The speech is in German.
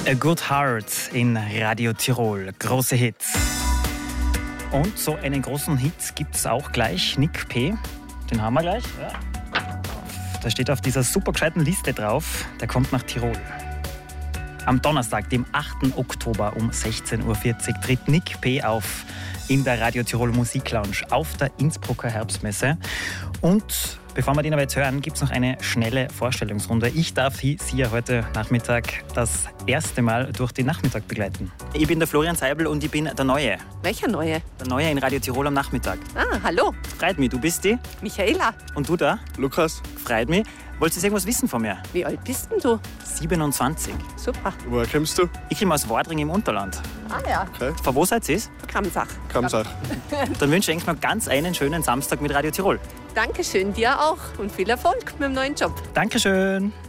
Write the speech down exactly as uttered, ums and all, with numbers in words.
A Good Heart in Radio Tirol. Große Hits. Und so einen großen Hit gibt es auch gleich. Nick P. Den haben wir gleich. Ja. Da steht auf dieser super gescheiten Liste drauf. Der kommt nach Tirol. Am Donnerstag, dem achten Oktober um sechzehn Uhr vierzig tritt Nick P. auf in der Radio Tirol Musiklounge auf der Innsbrucker Herbstmesse. Und bevor wir den aber jetzt hören, gibt es noch eine schnelle Vorstellungsrunde. Ich darf Sie ja heute Nachmittag das erste Mal durch den Nachmittag begleiten. Ich bin der Florian Seibel und ich bin der Neue. Welcher Neue? Der Neue in Radio Tirol am Nachmittag. Ah, hallo. Freut mich, du bist die? Michaela. Und du da? Lukas. Freut mich. Wolltest du irgendwas wissen von mir? Wie alt bist denn du? siebenundzwanzig. Super. Woher kommst du? Ich komme aus Wadring im Unterland. Ah ja. Okay. Von wo seid ihr? Kamsach. Kamsach. Dann wünsche ich eigentlich noch ganz einen schönen Samstag mit Radio Tirol. Dankeschön, dir auch und viel Erfolg mit dem neuen Job. Dankeschön.